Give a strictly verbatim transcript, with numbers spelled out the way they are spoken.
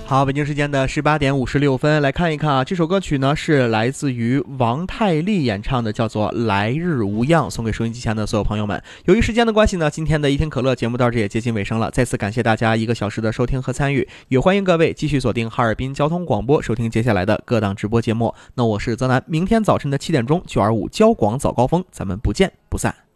好，北京时间的十八点五十六分，来看一看啊，这首歌曲呢是来自于王太利演唱的，叫做《来日无恙》，送给收音机前的所有朋友们。由于时间的关系呢，今天的一听可乐节目到这也接近尾声了，再次感谢大家一个小时的收听和参与，也欢迎各位继续锁定哈尔滨交通广播，收听接下来的各档直播节目。那我是泽南，明天早晨的七点钟九二五交广早高峰，咱们不见不散。